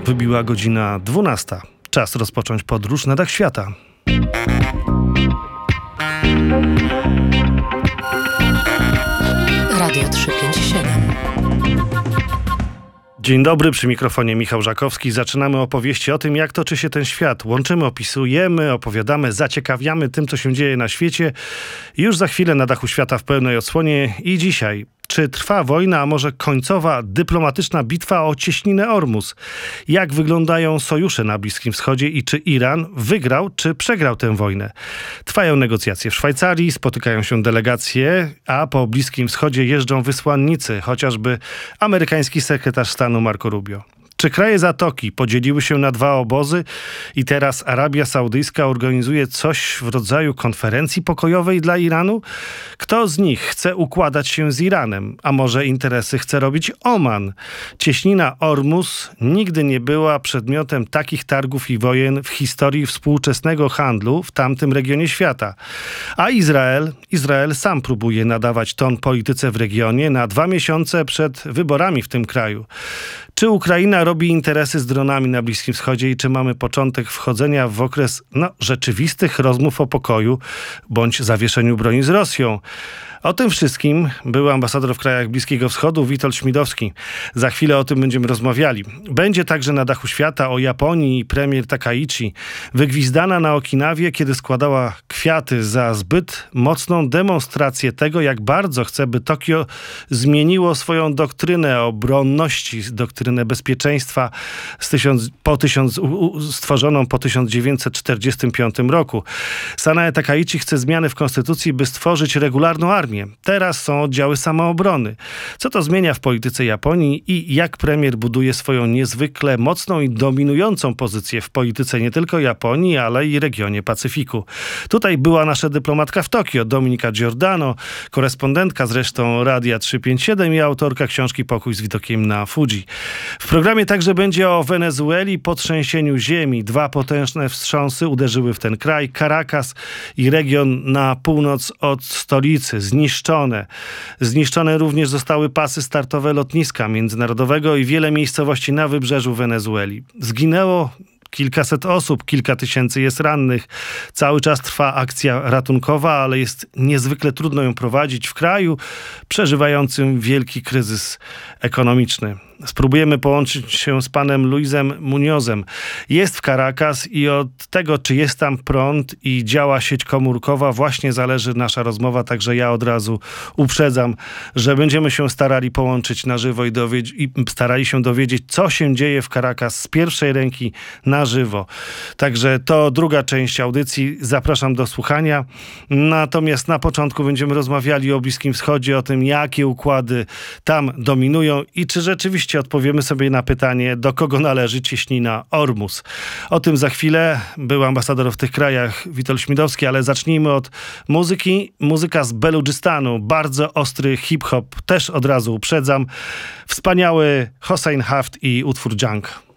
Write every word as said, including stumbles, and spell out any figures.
Wybiła godzina dwunasta. Czas rozpocząć podróż na dach świata. Radio trzysta pięćdziesiąt siedem. Dzień dobry, przy mikrofonie Michał Żakowski. Zaczynamy opowieści o tym, jak toczy się ten świat. Łączymy, opisujemy, opowiadamy, zaciekawiamy tym, co się dzieje na świecie. Już za chwilę na dachu świata w pełnej odsłonie i dzisiaj. Czy trwa wojna, a może końcowa dyplomatyczna bitwa o cieśninę Ormus? Jak wyglądają sojusze na Bliskim Wschodzie i czy Iran wygrał, czy przegrał tę wojnę? Trwają negocjacje w Szwajcarii, spotykają się delegacje, a po Bliskim Wschodzie jeżdżą wysłannicy, chociażby amerykański sekretarz stanu Marco Rubio. Czy kraje Zatoki podzieliły się na dwa obozy i teraz Arabia Saudyjska organizuje coś w rodzaju konferencji pokojowej dla Iranu? Kto z nich chce układać się z Iranem? A może interesy chce robić Oman? Cieśnina Ormus nigdy nie była przedmiotem takich targów i wojen w historii współczesnego handlu w tamtym regionie świata. A Izrael? Izrael sam próbuje nadawać ton polityce w regionie na dwa miesiące przed wyborami w tym kraju. Czy Ukraina robi interesy z dronami na Bliskim Wschodzie i czy mamy początek wchodzenia w okres no, rzeczywistych rozmów o pokoju bądź zawieszeniu broni z Rosją? O tym wszystkim był ambasador w krajach Bliskiego Wschodu Witold Śmidowski. Za chwilę o tym będziemy rozmawiali. Będzie także na dachu świata o Japonii i premier Takaichi, wygwizdana na Okinawie, kiedy składała kwiaty za zbyt mocną demonstrację tego, jak bardzo chce, by Tokio zmieniło swoją doktrynę obronności, doktrynę bezpieczeństwa z tysiąc, po tysiąc, stworzoną po tysiąc dziewięćset czterdziestym piątym roku. Sanae Takaichi chce zmiany w konstytucji, by stworzyć regularną armię. Teraz są oddziały samoobrony. Co to zmienia w polityce Japonii i jak premier buduje swoją niezwykle mocną i dominującą pozycję w polityce nie tylko Japonii, ale i regionie Pacyfiku. Tutaj była nasza dyplomatka w Tokio, Dominika Giordano, korespondentka zresztą Radia trzysta pięćdziesiąt siedem i autorka książki Pokój z widokiem na Fudzi. W programie także będzie o Wenezueli, po trzęsieniu ziemi. Dwa potężne wstrząsy uderzyły w ten kraj, Caracas i region na północ od stolicy. Zniszczone. Zniszczone również zostały pasy startowe lotniska międzynarodowego i wiele miejscowości na wybrzeżu Wenezueli. Zginęło kilkaset osób, kilka tysięcy jest rannych. Cały czas trwa akcja ratunkowa, ale jest niezwykle trudno ją prowadzić w kraju przeżywającym wielki kryzys ekonomiczny. Spróbujemy połączyć się z panem Luisem Munozem. Jest w Caracas i od tego, czy jest tam prąd i działa sieć komórkowa, właśnie zależy nasza rozmowa, także ja od razu uprzedzam, że będziemy się starali połączyć na żywo i, dowiedz- i starali się dowiedzieć, co się dzieje w Caracas z pierwszej ręki na żywo. Także to druga część audycji. Zapraszam do słuchania. Natomiast na początku będziemy rozmawiali o Bliskim Wschodzie, o tym, jakie układy tam dominują i czy rzeczywiście odpowiemy sobie na pytanie, do kogo należy cieśnina Ormus. O tym za chwilę. Był ambasador w tych krajach Witold Śmidowski, ale zacznijmy od muzyki. Muzyka z Beludżystanu, bardzo ostry hip-hop, też od razu uprzedzam. Wspaniały Hossein Haft i utwór Junk.